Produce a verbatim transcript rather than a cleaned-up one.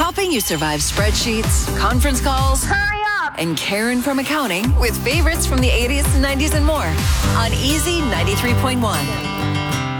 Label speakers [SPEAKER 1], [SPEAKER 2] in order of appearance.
[SPEAKER 1] helping you survive spreadsheets, conference calls,
[SPEAKER 2] Hurry up!
[SPEAKER 1] and Karen from accounting with favorites from the eighties, nineties, and more on Easy ninety-three point one.